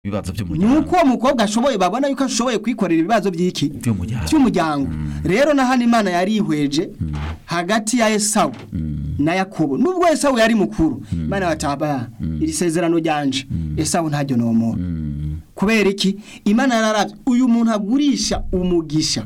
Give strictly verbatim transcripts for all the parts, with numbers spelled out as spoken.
ibibazo by'umuryango nuko umukobwa ashoboye babona yuko ashoboye kwikorera ibibazo by'iki by'umuryango cy'umuryango rero na hano Imana yari ihweje hagati ya Esawu na Yakobo nubwo Esawu yari mukuru Imana bataba iri sezerano ryanje Esawu ntajyo nomo kubera iki Imana yararavye uyu muntu agurisha umugisha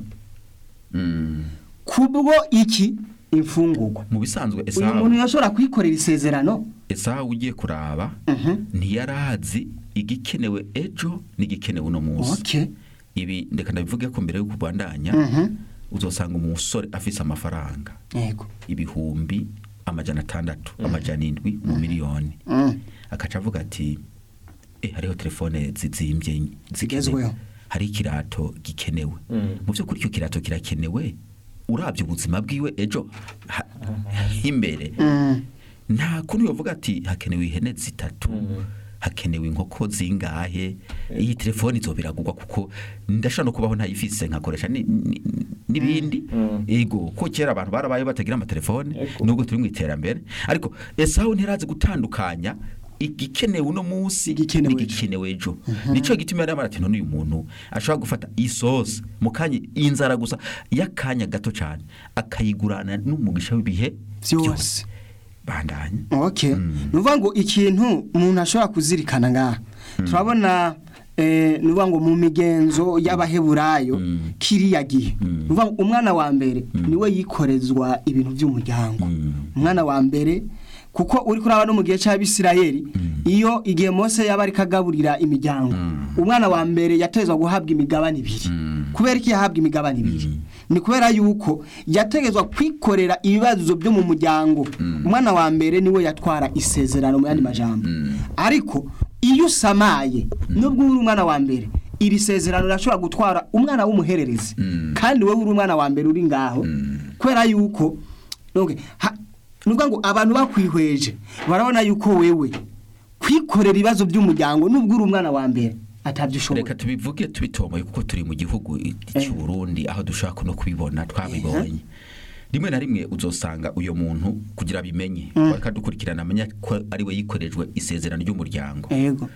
kubwo iki imfungurwa mu bisanzwe uyu Esawu muntu yashobora kwikorera isezerano Esawu ugiye kuraba Mhm. ntiyarazi igikenewe ejo n'igikenewe uno munsi okay ibi ndeka ndabivuge ko mbere yo kubandanya Mhm. uzosanga umusore afise amafaranga yego ibihumbi amajana atandatu amajana indwi mu miliyoni Mm. akaca avuga ati eh hariho telefone zizimbye zigezweho Zigezweho. hari ikirato gikenewe mu byo kuri icyo kirato kirakenewe urabye ubuzima bwiwe ejo ha- imbere Mm. nta kuntu yovuga ati hakenewe ihene zitatu hakenewe inkoko zingahe iyi telefone izobiragurwa kuko ndashaka no kubaho ntayifise nkakoresha ni- ni- n'ibindi ego ko kera abantu barabaye batagira amatelefone Ego. nubwo turi mu iterambere ariko Esawu ntirazi gutandukanya igikenewe uno munsi Igikenewe ejo. n'igikenewe ejo nico gituma yari amara ati none uyu muntu ashobora gufata isosi mu kanya inzara gusa yakanya gato cyane akayigurana n'umugisha w'ibihe Vyose. bandanye Okay. Nuvuga ngo ikintu umuntu ashobora kuzirikana ngaha. Turabona eh nuvuga ngo mu migenzo y'abaheburayo kiriya gihe. Nuvuga ngo umwana wa mbere niwe yikorezwa ibintu by'umuryango. Umwana wa mbere kuko uri kuraba no mu gihe cy'Abisirayeli iyo igihe Mose yaba ari kagaburira imiryango umwana wa mbere yatezwa guhabwa imigabane ibiri. Kubera iki yahabwa imigabane ibiri? Ni kubera yuko yategezwa kwikorera ibibazo byo mu muryango umwana wa mbere niwe yatwara isezerano mu yandi majambo ariko iyo usamaye nubwo uri umwana wa mbere iri sezerano rashobora gutwara umwana w'umuhererezi kandi wowe uri umwana wa mbere uri ngaho kubera yuko okay, nubwo ngo abantu bakwihweje barabona yuko wewe kwikorera ibibazo by'umuryango nubwo uri umwana wa mbere atabyishoboye reka tubivuge tubitomoye kuko turi mu gihugu cy'u Burundi aho dushaka no kubibona twabibonye rimwe na rimwe uzosanga uyo muntu kugira bimenye bakadukurikirana amenya ko ari we yikorejwe isezerano ry'umuryango yego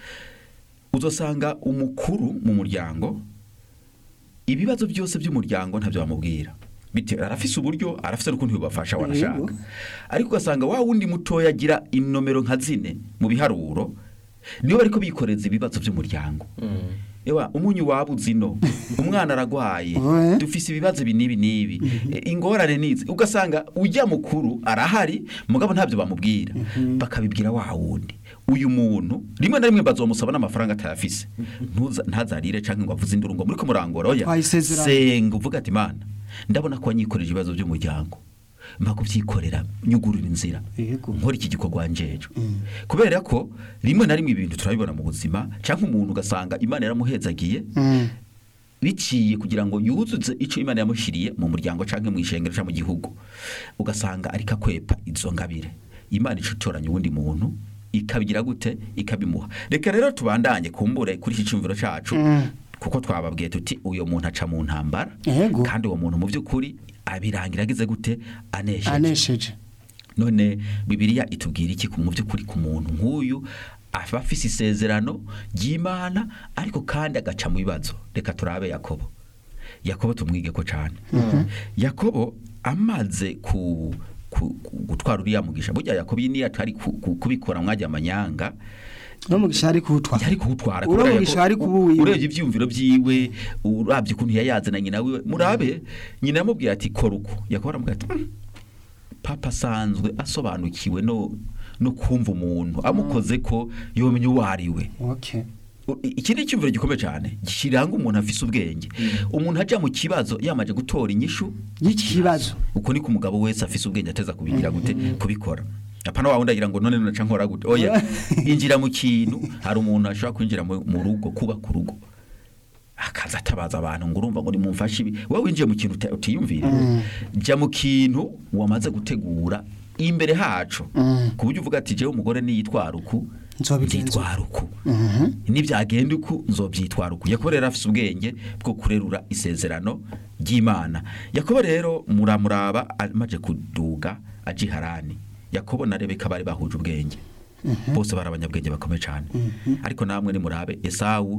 uzosanga umukuru mu muryango ibibazo byose by'umuryango ntabyo bamubwira bite arafise uburyo arafise n'ukuntu bibafasha wanashaka Yego. ariko ugasanga wa wundi mutoya agira inomero nka zine mu biharuro niyo bariko bikoreza ibibazo by'umuryango ewa umunyu wabuze ino umwana aragwaye Ouais. dufise ibibazo binibi nibi e, ingorane nizi ugasanga ujya mukuru arahari mugabo ntabyo bamubwira bakabibwira wa wundi uyu muntu rimwe na rimwe bazomusaba n'amafaranga atayafise ntuza ntazarire canke ngo avuze induru ngo muri ko murangora oya Twayisezerano. senga uvuga ati mana ndabona ko wanyikoreje ibibazo by'umuryango mpa kubyikorera nyugurura inzira Yego. nkora iki gikorwa njejo kubera ko rimwe na rimwe ibintu turabibona mu buzima canke umuntu ugasanga Imana yaramuhezagiye biciye kugira ngo yuzuze ico Imana yamushiriye mu muryango canke mu ishengero ca mu gihugu ugasanga ariko akwepa izo ngabire Imana icutoranya uwundi muntu ikabigira gute ikabimuha reka rero tubandanye kumbure kuri iki cyumviro cacu kuko twababwiye tuti uyo muntu aca mu ntambara Yego. kandi uwo muntu mu by'ukuri abirangira agize gute anesheje anesheje none Bibiliya itubwira iki ku mu by'ukuri ku muntu nk'uyu aba afise isezerano ry'Imana ariko kandi agaca mu bibazo reka turabe Yakobo Yakobo tumwige ko cyane Yakobo amaze ku ku- ku- gutwara uriya mugisha burya Yakobo ni atari ku- ku- kubikora mwajya amanyanga no mugisha ari kuwutwara yari kuwutwara Uro kubera mugisha Yakobo- ari kubuwiwe. urebye ibyumviro byiwe urabye ukuntu yayazana nyina wiwe murabe nyina yamubwira ati kora uko Yakobo aramubwira ati "Mm, papa asanzwe asobanukiwe no no kumva umuntu amukoze ko yomenya uwo ari we okay U- i- iki ni icyumviro gikomeye cyane gishiranga umuntu afise ubwenge umuntu ajya mu kibazo yamaje gutora inyishu y'ikibazo uko niko umugabo wese afise ubwenge ateza kubigira gute kubikora apana wawundi agira ngo none naca nkora gute oya injira mu kintu hari umuntu ashobora kwinjira mu mu rugo kuba ku rugo akaza atabaza abantu ngo urumva ngo nimumfashe ibi wowe winjiye mu kintu uta- utiyumvira jya mu kintu wamaze gutegura imbere hacu ku buryo uvuga ati jewe umugore niyitwara uku Nzobigenza nzitwara uku nibyagenda uku nzobyitwara uku Yakobo rero afise ubwenge bwo kurerura isezerano ry'Imana Yakobo rero muramuraba amaje kuduga aji Harani Yakobo na Rebeka bari bahuje ubwenge bose bari abanyabwenge bakomeye cyane ariko namwe nimurabe Esawu